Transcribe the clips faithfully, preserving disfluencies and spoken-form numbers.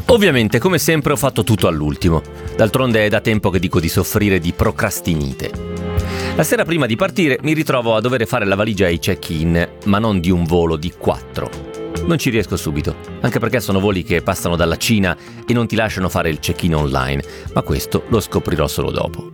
Ovviamente, come sempre, ho fatto tutto all'ultimo. D'altronde è da tempo che dico di soffrire di procrastinite. La sera prima di partire mi ritrovo a dover fare la valigia ai check-in, ma non di un volo di quattro. Non ci riesco subito, anche perché sono voli che passano dalla Cina e non ti lasciano fare il check-in online, ma questo lo scoprirò solo dopo.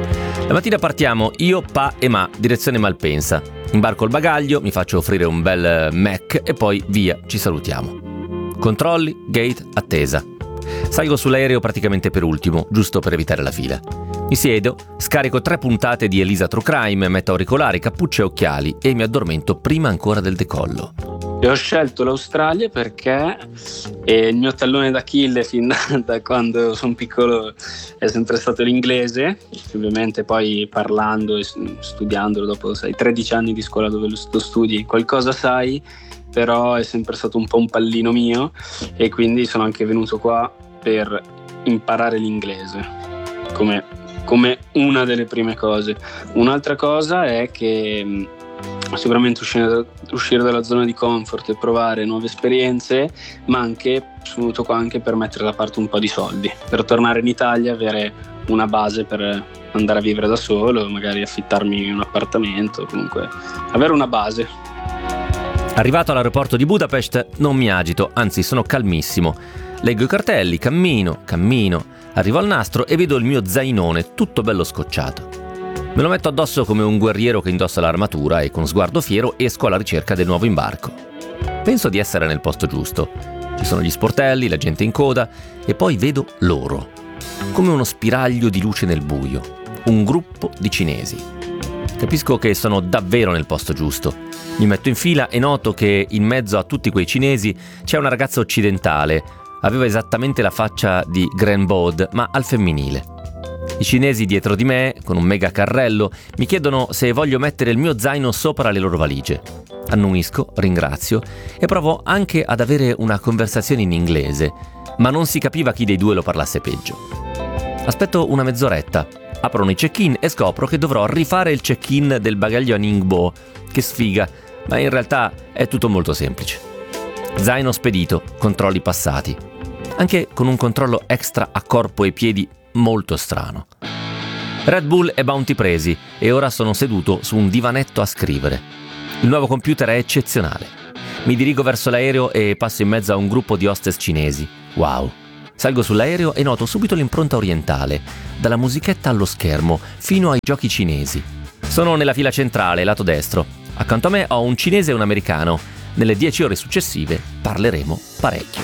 La mattina partiamo io, Pa e Ma, direzione Malpensa. Imbarco il bagaglio, mi faccio offrire un bel Mac e poi via, ci salutiamo. Controlli, gate, attesa. Salgo sull'aereo praticamente per ultimo, giusto per evitare la fila. Mi siedo, scarico tre puntate di Elisa True Crime, metto auricolari, cappuccia e occhiali e mi addormento prima ancora del decollo. E ho scelto l'Australia perché eh, il mio tallone d'Achille fin da, da quando sono piccolo è sempre stato l'inglese. Ovviamente poi parlando e studiandolo dopo sai, tredici anni di scuola dove lo studi qualcosa sai, però è sempre stato un po' un pallino mio e quindi sono anche venuto qua per imparare l'inglese come, come una delle prime cose. Un'altra cosa è che sicuramente uscire, uscire dalla zona di comfort e provare nuove esperienze, ma anche sono venuto qua anche per mettere da parte un po' di soldi, per tornare in Italia, avere una base per andare a vivere da solo, magari affittarmi un appartamento, comunque avere una base. Arrivato all'aeroporto di Budapest non mi agito, anzi sono calmissimo. Leggo i cartelli, cammino, cammino, arrivo al nastro e vedo il mio zainone tutto bello scocciato. Me lo metto addosso come un guerriero che indossa l'armatura e con sguardo fiero esco alla ricerca del nuovo imbarco. Penso di essere nel posto giusto. Ci sono gli sportelli, la gente in coda e poi vedo loro, come uno spiraglio di luce nel buio, un gruppo di cinesi. Capisco che sono davvero nel posto giusto. Mi metto in fila e noto che in mezzo a tutti quei cinesi c'è una ragazza occidentale. Aveva esattamente la faccia di Gran Bod, ma al femminile. I cinesi dietro di me, con un mega carrello, mi chiedono se voglio mettere il mio zaino sopra le loro valigie. Annuisco, ringrazio e provo anche ad avere una conversazione in inglese, ma non si capiva chi dei due lo parlasse peggio. Aspetto una mezz'oretta, aprono i check-in e scopro che dovrò rifare il check-in del bagaglio a Ningbo. Che sfiga, ma in realtà è tutto molto semplice. Zaino spedito, controlli passati, anche con un controllo extra a corpo e piedi molto strano. Red Bull e Bounty presi e ora sono seduto su un divanetto a scrivere. Il nuovo computer è eccezionale. Mi dirigo verso l'aereo e passo in mezzo a un gruppo di hostess cinesi. Wow! Salgo sull'aereo e noto subito l'impronta orientale, dalla musichetta allo schermo fino ai giochi cinesi. Sono nella fila centrale, lato destro. Accanto a me ho un cinese e un americano. Nelle dieci ore successive parleremo parecchio.